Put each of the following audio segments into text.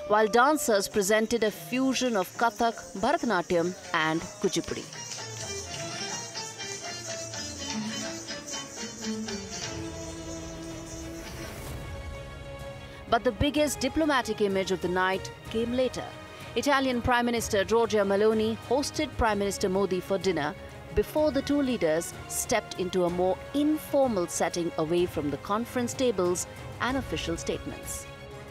while dancers presented a fusion of Kathak, Bharatanatyam and Kuchipudi. But the biggest diplomatic image of the night came later. Italian Prime Minister Giorgia Meloni hosted Prime Minister Modi for dinner before the two leaders stepped into a more informal setting away from the conference tables and official statements.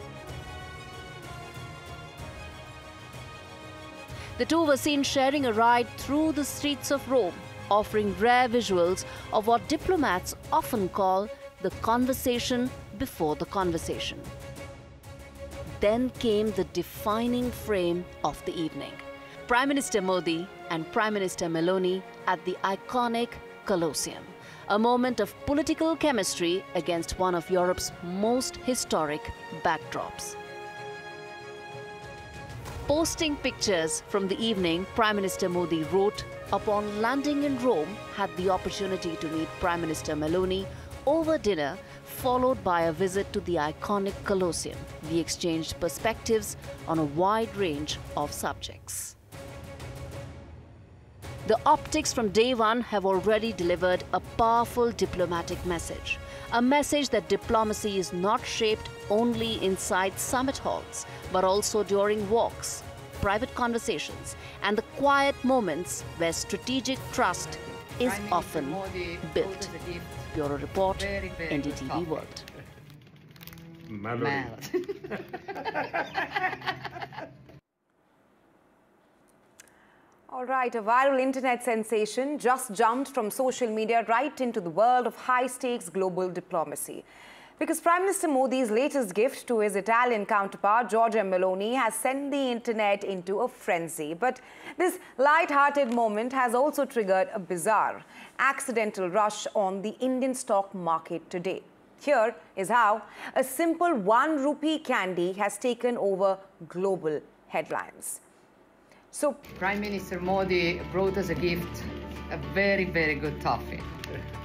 The two were seen sharing a ride through the streets of Rome, offering rare visuals of what diplomats often call the conversation before the conversation. Then came the defining frame of the evening. Prime Minister Modi and Prime Minister Meloni at the iconic Colosseum, a moment of political chemistry against one of Europe's most historic backdrops. Posting pictures from the evening, Prime Minister Modi wrote, "Upon landing in Rome, had the opportunity to meet Prime Minister Meloni over dinner, followed by a visit to the iconic Colosseum. We exchanged perspectives on a wide range of subjects." The optics from day one have already delivered a powerful diplomatic message. A message that diplomacy is not shaped only inside summit halls, but also during walks, private conversations, and the quiet moments where strategic trust is often built. Bureau Report, NDTV World. All right, a viral internet sensation just jumped from social media right into the world of high-stakes global diplomacy. Because Prime Minister Modi's latest gift to his Italian counterpart, Giorgia Meloni, has sent the internet into a frenzy. But this light-hearted moment has also triggered a bizarre, accidental rush on the Indian stock market today. Here is how a simple 1 rupee candy has taken over global headlines. So, Prime Minister Modi brought us a gift, a very, very good toffee.